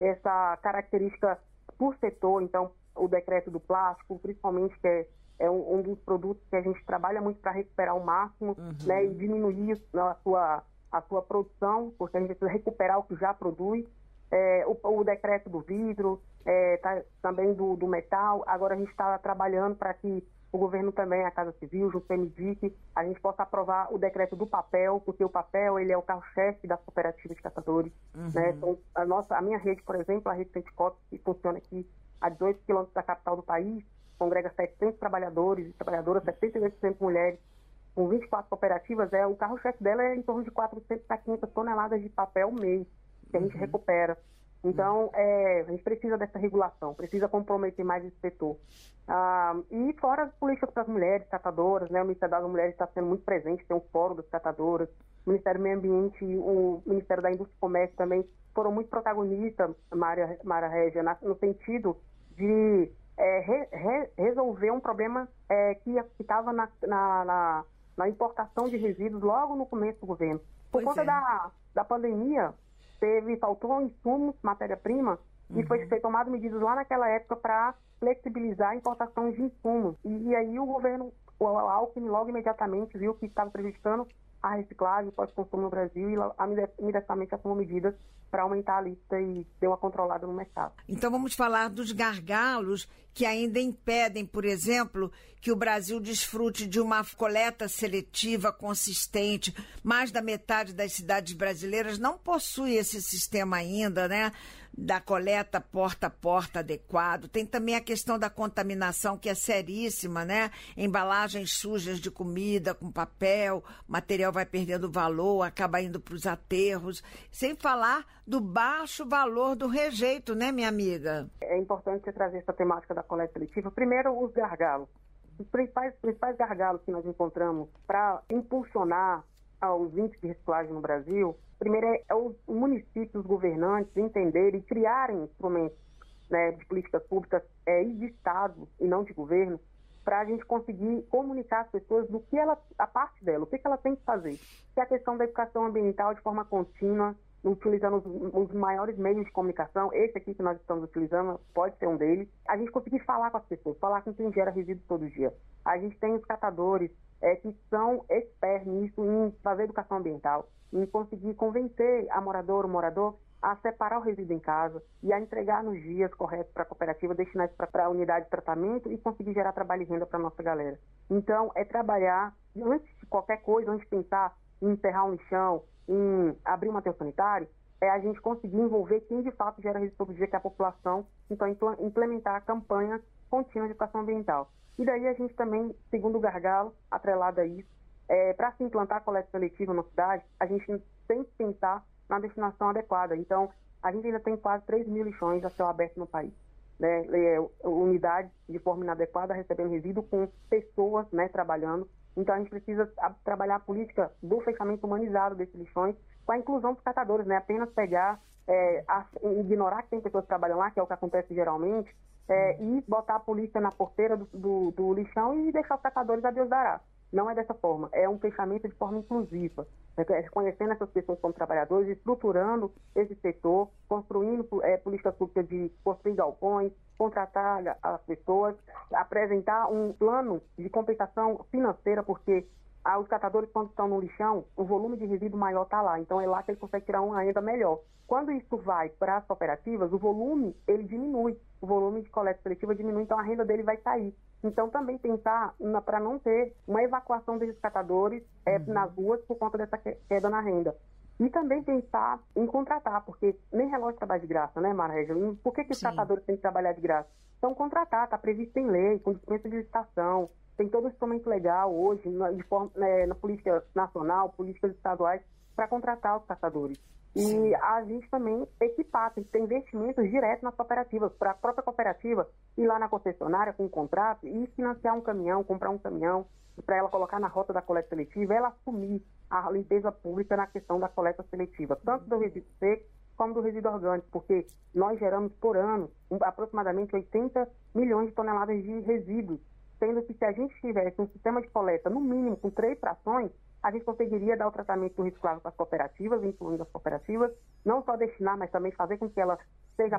essa característica por setor. Então, o decreto do plástico, principalmente, que é um dos produtos que a gente trabalha muito para recuperar ao máximo, né, e diminuir a sua produção, porque a gente precisa recuperar o que já produz. O decreto do vidro, também do metal. Agora a gente está trabalhando para que o governo também, a Casa Civil, junto com o PMDIC, a gente possa aprovar o decreto do papel, porque o papel ele é o carro-chefe das cooperativas de catadores. Né? Então, a minha rede, por exemplo, a rede Centicop, que funciona aqui a 18 quilômetros da capital do país, congrega 700 trabalhadores e trabalhadoras, 78% mulheres, com 24 cooperativas, o carro-chefe dela é em torno de 400 a 500 toneladas de papel mês, que a gente recupera. Então, a gente precisa dessa regulação, precisa comprometer mais esse setor. E fora as políticas para as mulheres catadoras, né? O Ministério das Mulheres está sendo muito presente, tem um fórum das catadoras, o Ministério do Meio Ambiente e o Ministério da Indústria e Comércio também foram muito protagonistas, Mara Régia, no sentido de resolver um problema que estava na importação de resíduos logo no começo do governo. Por conta da pandemia, faltou insumos, matéria-prima, e foi tomado medidas lá naquela época para flexibilizar a importação de insumos. E aí o governo, o Alckmin, logo imediatamente viu que estava prejudicando a reciclagem, o pós-consumo no Brasil, e imediatamente tomou medidas para aumentar a lista e deu uma controlada no mercado. Então vamos falar dos gargalos que ainda impedem, por exemplo, que o Brasil desfrute de uma coleta seletiva consistente. Mais da metade das cidades brasileiras não possui esse sistema ainda, né? Da coleta porta a porta adequado. Tem também a questão da contaminação, que é seríssima, né? Embalagens sujas de comida com papel, material vai perdendo valor, acaba indo para os aterros. Sem falar do baixo valor do rejeito, né, minha amiga? É importante você trazer essa temática da coleta seletiva. Primeiro, os gargalos. Os principais gargalos que nós encontramos para impulsionar os índices de reciclagem no Brasil, primeiro é os municípios, os governantes entenderem e criarem instrumentos, né, de políticas públicas e de Estado e não de governo, para a gente conseguir comunicar às pessoas do que a parte dela, o que ela tem que fazer. Que é a questão da educação ambiental de forma contínua, utilizando os maiores meios de comunicação. Esse aqui que nós estamos utilizando pode ser um deles. A gente conseguir falar com as pessoas, falar com quem gera resíduos todo dia. A gente tem os catadores que são expertos nisso, em fazer educação ambiental, em conseguir convencer o morador a separar o resíduo em casa e a entregar nos dias corretos para a cooperativa, destinar isso para a unidade de tratamento e conseguir gerar trabalho e renda para a nossa galera. Então, é trabalhar, antes de qualquer coisa, antes de pensar em enterrar um lixão, em abrir um aterro sanitário, a gente conseguir envolver quem de fato gera resíduo todo dia, que é a população, então implementar a campanha contínua de educação ambiental. E daí a gente também, segundo o gargalo, atrelado a isso, para se implantar a coleta seletiva na cidade, a gente tem que pensar na destinação adequada. Então, a gente ainda tem quase 3 mil lixões a céu aberto no país, né? Unidades de forma inadequada recebendo resíduo com pessoas, né, trabalhando. Então, a gente precisa trabalhar a política do fechamento humanizado desses lixões com a inclusão dos catadores, né? Apenas pegar, ignorar que tem pessoas que trabalham lá, que é o que acontece geralmente, e botar a polícia na porteira do lixão e deixar os catadores a Deus dará. Não é dessa forma, é um fechamento de forma inclusiva, reconhecendo essas pessoas como trabalhadores, estruturando esse setor, construindo políticas públicas de construir galpões, contratar as pessoas, apresentar um plano de compensação financeira, porque os catadores, quando estão no lixão, o volume de resíduo maior está lá, então é lá que ele consegue tirar uma renda melhor. Quando isso vai para as cooperativas, o volume ele diminui, o volume de coleta seletiva diminui, então a renda dele vai cair. Então também pensar para não ter uma evacuação desses catadores nas ruas por conta dessa queda na renda. E também pensar em contratar, porque nem relógio trabalha de graça, né, Mara Régia? Por que os catadores têm que trabalhar de graça? Então contratar, está previsto em lei, com dispensa de licitação, tem todo o instrumento legal hoje, na política nacional, políticas estaduais, para contratar os catadores. E a gente também equipar, tem que ter investimentos diretos nas cooperativas, para a própria cooperativa ir lá na concessionária com um contrato e financiar um caminhão, comprar um caminhão, para ela colocar na rota da coleta seletiva, ela assumir a limpeza pública na questão da coleta seletiva, tanto do resíduo seco como do resíduo orgânico, porque nós geramos por ano aproximadamente 80 milhões de toneladas de resíduos, sendo que se a gente tivesse um sistema de coleta, no mínimo, com 3 frações, a gente conseguiria dar o tratamento do reciclável para as cooperativas, incluindo as cooperativas, não só destinar, mas também fazer com que ela seja